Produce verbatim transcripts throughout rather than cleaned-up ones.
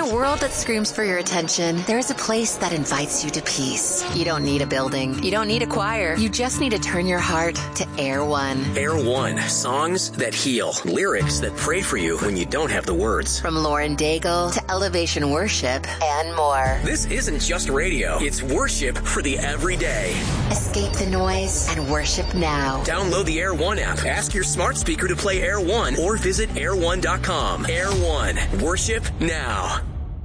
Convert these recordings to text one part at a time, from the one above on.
a world that screams for your attention, there is a place that invites you to peace. You don't need a building. You don't need a choir. You just need to turn your heart to Air One. Air One. Songs that heal. Lyrics that pray for you when you don't have the words. From Lauren Daigle to Elevation Worship and more. This isn't just radio. It's worship for the everyday. Escape the noise and worship now. Download the Air One app. Ask your smart speaker to play Air One or visit air one dot com. Air One. Worship now.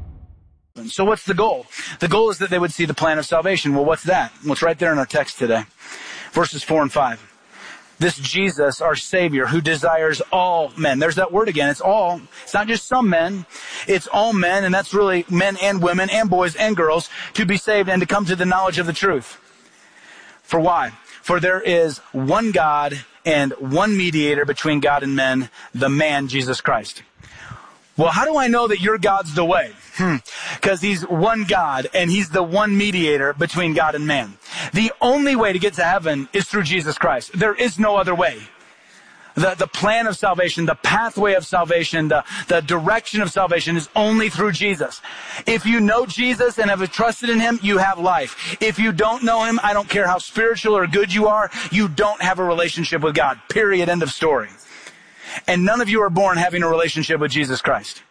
So what's the goal? The goal is that they would see the plan of salvation. Well, what's that? Well, it's right there in our text today. Verses four and five. This Jesus, our Savior, who desires all men. There's that word again. It's all. It's not just some men. It's all men, and that's really men and women and boys and girls to be saved and to come to the knowledge of the truth. For why? For there is one God and one mediator between God and men, the man, Jesus Christ. Well, how do I know that your God's the way? Hmm. Because he's one God and he's the one mediator between God and man. The only way to get to heaven is through Jesus Christ. There is no other way. The, the plan of salvation, the pathway of salvation, the, the direction of salvation is only through Jesus. If you know Jesus and have trusted in him, you have life. If you don't know him, I don't care how spiritual or good you are, you don't have a relationship with God. Period. End of story. And none of you are born having a relationship with Jesus Christ.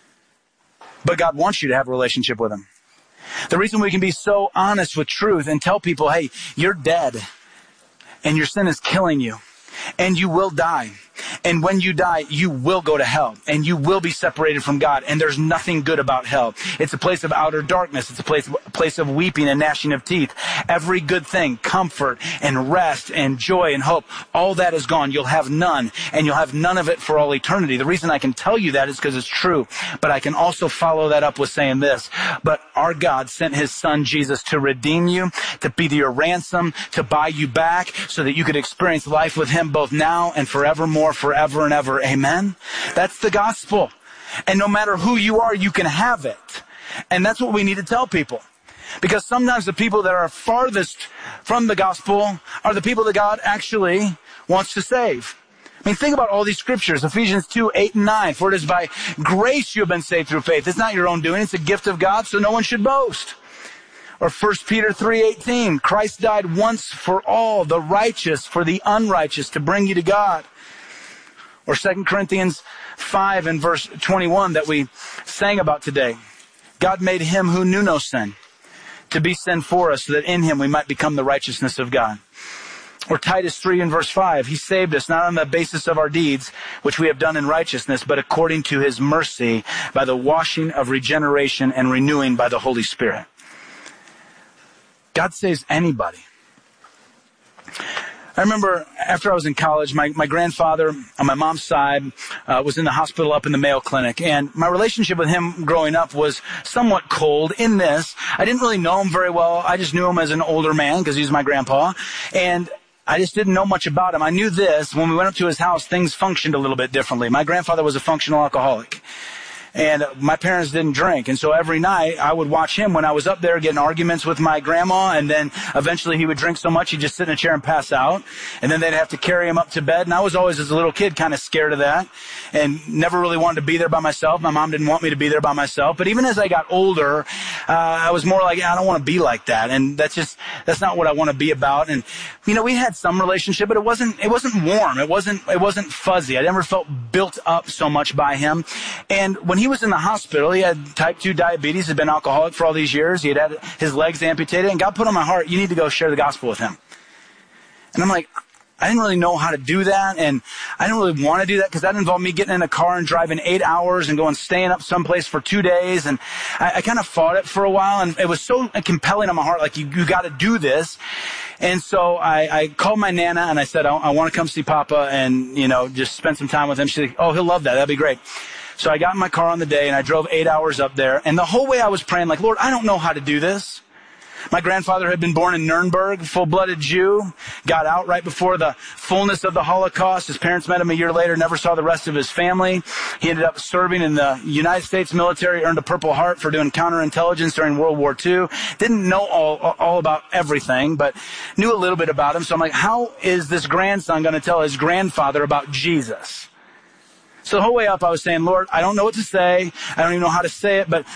But God wants you to have a relationship with him. The reason we can be so honest with truth and tell people, hey, you're dead and your sin is killing you and you will die. And when you die, you will go to hell and you will be separated from God. And there's nothing good about hell. It's a place of outer darkness. It's a place, a place of weeping and gnashing of teeth. Every good thing, comfort and rest and joy and hope, all that is gone. You'll have none, and you'll have none of it for all eternity. The reason I can tell you that is because it's true. But I can also follow that up with saying this. But our God sent his son Jesus to redeem you, to be your ransom, to buy you back so that you could experience life with him both now and forevermore. Forever and ever. Amen. That's the gospel. And no matter who you are, you can have it. And that's what we need to tell people. Because sometimes the people that are farthest from the gospel are the people that God actually wants to save. I mean, think about all these scriptures. Ephesians two, eight, and nine. For it is by grace you have been saved through faith. It's not your own doing. It's a gift of God, so no one should boast. Or First Peter three, eighteen. Christ died once for all, the righteous for the unrighteous, to bring you to God. Or Second Corinthians five and verse twenty-one that we sang about today. God made him who knew no sin to be sin for us so that in him we might become the righteousness of God. Or Titus three and verse five. He saved us not on the basis of our deeds, which we have done in righteousness, but according to his mercy by the washing of regeneration and renewing by the Holy Spirit. God saves anybody. I remember after I was in college, my, my grandfather on my mom's side uh, was in the hospital up in the Mayo Clinic. And my relationship with him growing up was somewhat cold in this. I didn't really know him very well. I just knew him as an older man because he was my grandpa. And I just didn't know much about him. I knew this. When we went up to his house, things functioned a little bit differently. My grandfather was a functional alcoholic. And my parents didn't drink. And so every night I would watch him when I was up there getting arguments with my grandma. And then eventually he would drink so much he'd just sit in a chair and pass out. And then they'd have to carry him up to bed. And I was always, as a little kid, kind of scared of that and never really wanted to be there by myself. My mom didn't want me to be there by myself. But even as I got older, uh, I was more like, I don't want to be like that. And that's just, that's not what I want to be about. And, you know, we had some relationship, but it wasn't, it wasn't warm. It wasn't, it wasn't fuzzy. I never felt built up so much by him. And when he He was in the hospital. He had type two diabetes, had been alcoholic for all these years. He had had his legs amputated, and God put on my heart, you need to go share the gospel with him. And I'm like, I didn't really know how to do that, and I didn't really want to do that because that involved me getting in a car and driving eight hours and going staying up someplace for two days. And I, I kind of fought it for a while, and it was so compelling on my heart, like, you, you got to do this. And so I, I called my Nana, and I said, I, I want to come see Papa and, you know, just spend some time with him. She's like, oh, he'll love that. That'd be great. So I got in my car on the day, and I drove eight hours up there. And the whole way I was praying, like, Lord, I don't know how to do this. My grandfather had been born in Nuremberg, full-blooded Jew, got out right before the fullness of the Holocaust. His parents met him a year later, never saw the rest of his family. He ended up serving in the United States military, earned a Purple Heart for doing counterintelligence during World War Two. Didn't know all, all about everything, but knew a little bit about him. So I'm like, how is this grandson going to tell his grandfather about Jesus? So the whole way up, I was saying, Lord, I don't know what to say. I don't even know how to say it, but